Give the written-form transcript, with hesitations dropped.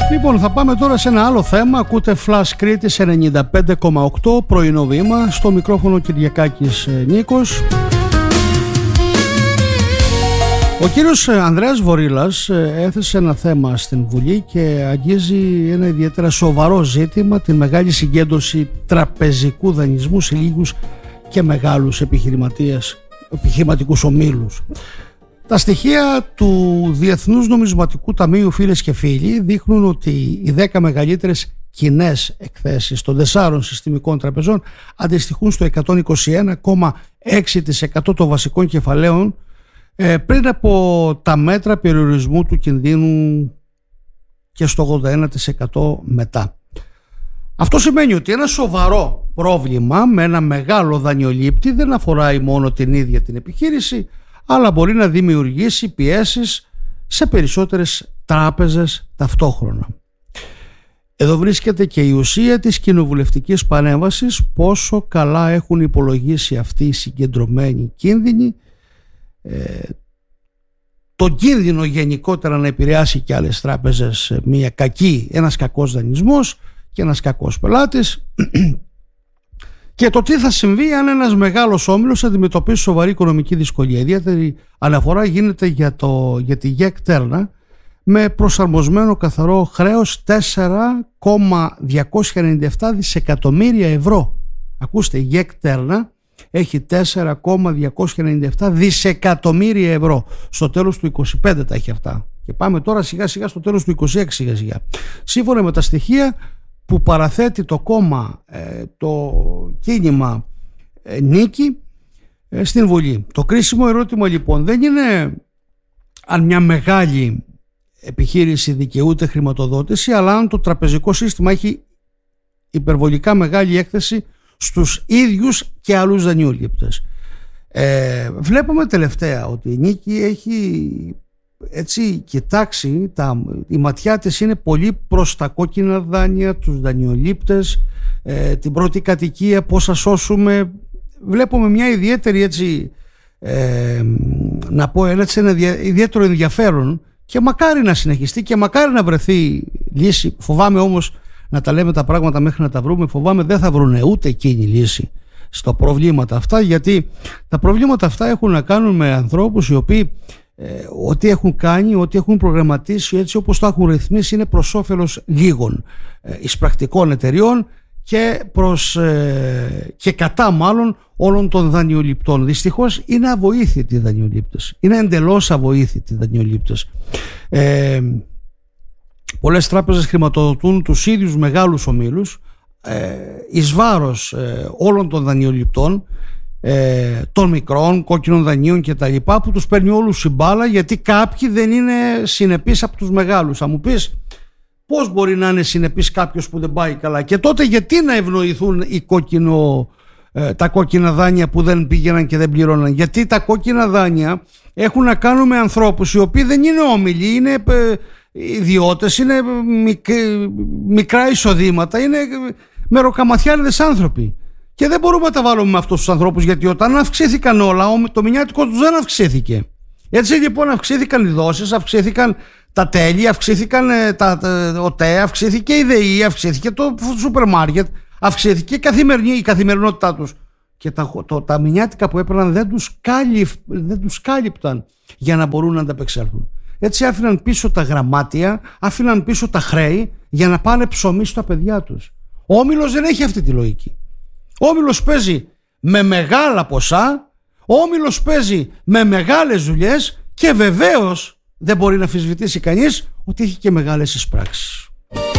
Λοιπόν, θα πάμε τώρα σε ένα άλλο θέμα. Ακούτε Flash Κρήτης 95,8 πρωινό βήμα. Στο μικρόφωνο Κυριακάκης Νίκος. Ο κύριος Ανδρέας Βορίλας έθεσε ένα θέμα στην Βουλή και αγγίζει ένα ιδιαίτερα σοβαρό ζήτημα, την μεγάλη συγκέντρωση τραπεζικού δανεισμού σε λίγους και μεγάλους επιχειρηματικούς ομίλους. Τα στοιχεία του Διεθνούς Νομισματικού Ταμείου, φίλες και φίλοι, δείχνουν ότι οι 10 μεγαλύτερες κοινές εκθέσεις των 4 συστημικών τραπεζών αντιστοιχούν στο 121,6% των βασικών κεφαλαίων πριν από τα μέτρα περιορισμού του κινδύνου και στο 81% μετά. Αυτό σημαίνει ότι ένα σοβαρό πρόβλημα με ένα μεγάλο δανειολήπτη δεν αφορά μόνο την ίδια την επιχείρηση, αλλά μπορεί να δημιουργήσει πιέσεις σε περισσότερες τράπεζες ταυτόχρονα. Εδώ βρίσκεται και η ουσία της κοινοβουλευτικής παρέμβασης, πόσο καλά έχουν υπολογίσει αυτοί οι συγκεντρωμένοι κίνδυνοι, τον κίνδυνο γενικότερα να επηρεάσει και άλλες τράπεζες ένας κακός δανεισμός και ένας κακός πελάτης, και το τι θα συμβεί αν ένας μεγάλος όμιλος αντιμετωπίσει σοβαρή οικονομική δυσκολία. Ιδιαίτερη αναφορά γίνεται για τη ΓΕΚ Τέρνα με προσαρμοσμένο καθαρό χρέος 4,297 δισεκατομμύρια ευρώ. Ακούστε, η ΓΕΚ Τέρνα έχει 4,297 δισεκατομμύρια ευρώ. Στο τέλος του 25 τα έχει αυτά. Και πάμε τώρα σιγά σιγά στο τέλος του 26 σιγά σιγά. Σύμφωνα με τα στοιχεία που παραθέτει το κόμμα, το κίνημα Νίκη στην Βουλή. Το κρίσιμο ερώτημα λοιπόν δεν είναι αν μια μεγάλη επιχείρηση δικαιούται χρηματοδότηση, αλλά αν το τραπεζικό σύστημα έχει υπερβολικά μεγάλη έκθεση στους ίδιους και άλλους δανειολήπτες. Βλέπουμε τελευταία ότι η Νίκη έχει κοιτάξει, η ματιά της είναι πολύ προς τα κόκκινα δάνεια, τους δανειολήπτες, την πρώτη κατοικία, πώς θα σώσουμε. Βλέπουμε μια ιδιαίτερη να πω ένα ιδιαίτερο ενδιαφέρον, και μακάρι να συνεχιστεί και μακάρι να βρεθεί λύση. Φοβάμαι όμως να τα λέμε τα πράγματα μέχρι να τα βρούμε. Φοβάμαι δεν θα βρουν ούτε εκείνη λύση στα προβλήματα αυτά, γιατί τα προβλήματα αυτά έχουν να κάνουν με ανθρώπους οι οποίοι ό,τι έχουν κάνει, ό,τι έχουν προγραμματίσει, έτσι όπως το έχουν ρυθμίσει, είναι προς όφελος λίγων εισπρακτικών εταιριών και κατά μάλλον όλων των δανειοληπτών. Δυστυχώς είναι αβοήθητοι οι δανειολήπτες, είναι εντελώς αβοήθητοι οι δανειολήπτες. Πολλές τράπεζες χρηματοδοτούν τους ίδιους μεγάλους ομίλους εις βάρος όλων των δανειοληπτών, των μικρών κόκκινων δανείων και τα λοιπά, που τους παίρνει όλους η μπάλα, γιατί κάποιοι δεν είναι συνεπείς από τους μεγάλους. Θα μου πεις, πώς μπορεί να είναι συνεπής κάποιος που δεν πάει καλά? Και τότε γιατί να ευνοηθούν τα κόκκινα δάνεια που δεν πήγαιναν και δεν πληρώναν? Γιατί τα κόκκινα δάνεια έχουν να κάνουν με ανθρώπους οι οποίοι δεν είναι όμιλοι, είναι ιδιώτες, είναι μικρά εισοδήματα, είναι μεροκαματιάριδες άνθρωποι. Και δεν μπορούμε να τα βάλουμε με αυτούς τους ανθρώπους, γιατί όταν αυξήθηκαν όλα, το μηνιάτικο τους δεν αυξήθηκε. Έτσι λοιπόν αυξήθηκαν οι δόσεις, αυξήθηκαν τα τέλη, αυξήθηκαν ο ΟΤΕ, αυξήθηκε η ΔΕΗ, αυξήθηκε το σούπερ μάρκετ, αυξήθηκε η καθημερινότητά τους. Και τα μηνιάτικα που έπαιρναν δεν τους κάλυπταν για να μπορούν να ανταπεξέλθουν. Έτσι άφηναν πίσω τα γραμμάτια, άφηναν πίσω τα χρέη για να πάνε ψωμί στα παιδιά τους. Ο όμιλος δεν έχει αυτή τη λογική. Ο όμιλος παίζει με μεγάλα ποσά, ο όμιλος παίζει με μεγάλες δουλειές, και βεβαίως δεν μπορεί να αμφισβητήσει κανείς ότι έχει και μεγάλες εισπράξεις.